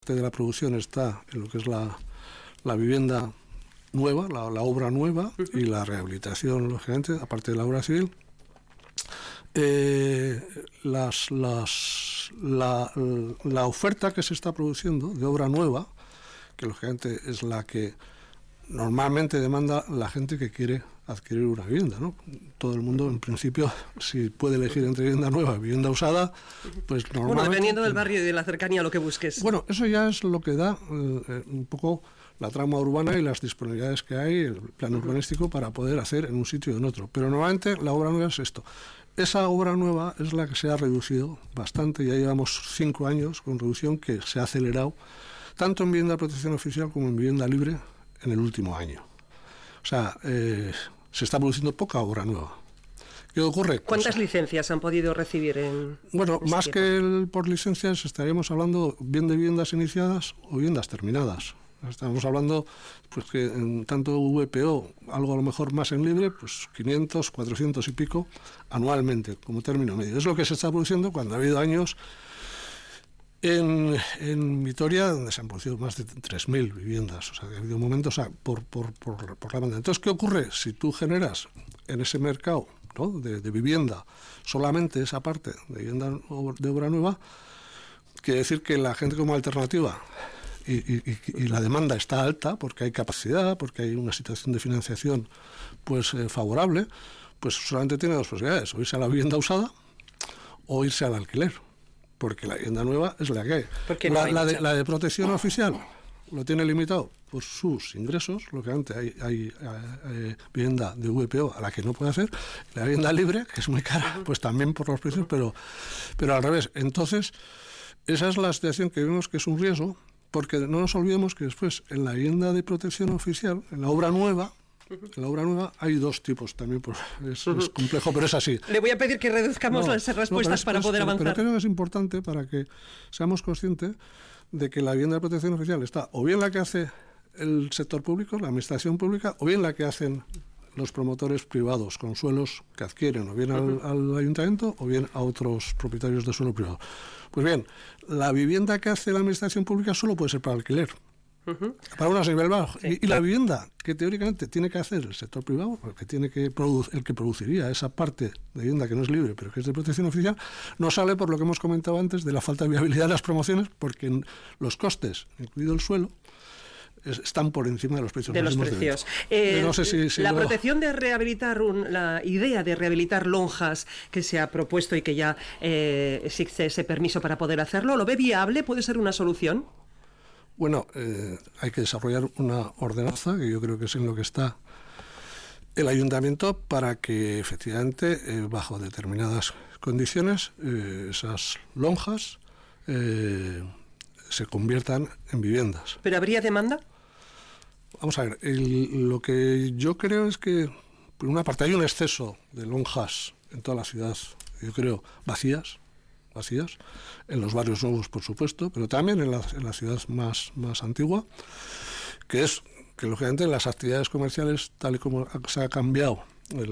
de la producción está en lo que es la vivienda nueva, la obra nueva y la rehabilitación, lógicamente, aparte de la obra civil. La oferta que se está produciendo de obra nueva, que lógicamente es la que normalmente demanda la gente que quiere adquirir una vivienda, ¿no? Todo el mundo, en principio, si puede elegir entre vivienda nueva y vivienda usada, pues normalmente... Bueno, dependiendo del barrio y de la cercanía, lo que busques. Bueno, eso ya es lo que da un poco la trama urbana y las disponibilidades que hay, el plan urbanístico para poder hacer en un sitio o en otro. Pero normalmente la obra nueva es esto. Esa obra nueva es la que se ha reducido bastante, ya llevamos 5 años con reducción que se ha acelerado, tanto en vivienda de protección oficial como en vivienda libre en el último año. O sea, se está produciendo poca obra nueva. ¿Qué ocurre? ¿Cuántas licencias han podido recibir en Bueno, más que por licencias estaríamos hablando bien de viviendas iniciadas o viviendas terminadas. Estamos hablando pues que en tanto VPO, algo a lo mejor más en libre, pues 500, 400 y pico anualmente como término medio. Es lo que se está produciendo cuando ha habido años en Vitoria donde se han producido más de 3.000 viviendas. O sea, ha habido momentos por la banda. Entonces, ¿qué ocurre? Si tú generas en ese mercado, ¿no?, de vivienda solamente esa parte de vivienda de obra nueva, quiere decir que la gente como alternativa y la demanda está alta porque hay capacidad, porque hay una situación de financiación pues favorable, pues solamente tiene dos posibilidades: o irse a la vivienda usada o irse al alquiler, porque la vivienda nueva es la que hay. La de protección oficial lo tiene limitado por sus ingresos, lógicamente hay vivienda de VPO a la que no puede hacer, la vivienda libre, que es muy cara, pues también por los precios, pero al revés. Entonces, esa es la situación que vemos que es un riesgo, porque no nos olvidemos que después en la vivienda de protección oficial, en la obra nueva, hay dos tipos también, es complejo, pero es así. Le voy a pedir que reduzcamos las respuestas para poder avanzar. Pero creo que es importante para que seamos conscientes de que la vivienda de protección oficial está o bien la que hace el sector público, la administración pública, o bien la que hacen los promotores privados con suelos que adquieren o bien al ayuntamiento o bien a otros propietarios de suelo privado. Pues bien, la vivienda que hace la administración pública solo puede ser para alquiler, para unas nivel bajo. Sí. Y la vivienda que teóricamente tiene que hacer el sector privado, el que produciría esa parte de vivienda que no es libre, pero que es de protección oficial, no sale por lo que hemos comentado antes de la falta de viabilidad de las promociones, porque los costes, incluido el suelo, están por encima de los precios. De los precios. No sé si la protección de rehabilitar, la idea de rehabilitar lonjas que se ha propuesto y que ya existe ese permiso para poder hacerlo, ¿lo ve viable? ¿Puede ser una solución? Bueno, hay que desarrollar una ordenanza, que yo creo que es en lo que está el ayuntamiento, para que efectivamente, bajo determinadas condiciones, esas lonjas se conviertan en viviendas. ¿Pero habría demanda? Vamos a ver, lo que yo creo es que, por una parte, hay un exceso de lonjas en toda la ciudad, yo creo, vacías, en los barrios nuevos, por supuesto, pero también en la ciudad más antigua, que es que, lógicamente, las actividades comerciales, tal y como se ha cambiado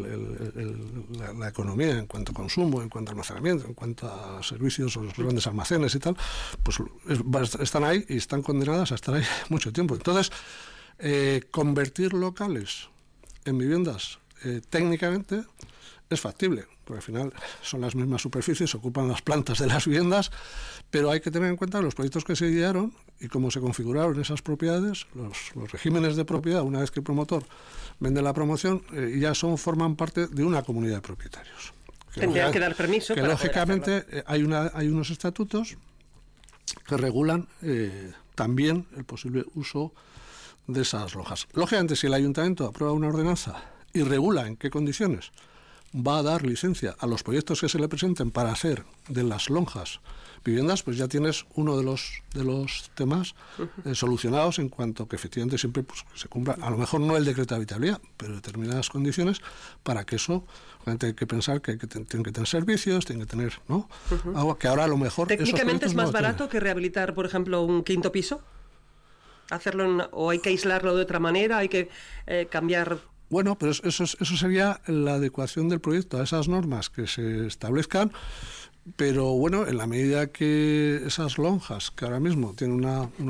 la economía en cuanto a consumo, en cuanto a almacenamiento, en cuanto a servicios o los grandes almacenes y tal, pues están ahí y están condenadas a estar ahí mucho tiempo. Entonces, convertir locales en viviendas técnicamente es factible, porque al final son las mismas superficies, ocupan las plantas de las viviendas, pero hay que tener en cuenta los proyectos que se idearon y cómo se configuraron esas propiedades, los regímenes de propiedad. Una vez que el promotor vende la promoción, ya forman parte de una comunidad de propietarios. Tendrían que dar permiso. Que lógicamente hay unos estatutos que regulan también el posible uso de esas lonjas. Lógicamente, si el ayuntamiento aprueba una ordenanza y regula en qué condiciones va a dar licencia a los proyectos que se le presenten para hacer de las lonjas viviendas, pues ya tienes uno de los temas solucionados, en cuanto que efectivamente siempre pues, se cumpla, a lo mejor no el decreto de habitabilidad, pero determinadas condiciones para que eso. Hay que pensar que tienen que tener servicios, tienen que tener, ¿no? Algo que ahora a lo mejor técnicamente es más barato que rehabilitar, por ejemplo, un quinto piso. Hacerlo o hay que aislarlo de otra manera, hay que cambiar. Bueno, pero eso sería la adecuación del proyecto a esas normas que se establezcan. Pero bueno, en la medida que esas lonjas, que ahora mismo tienen una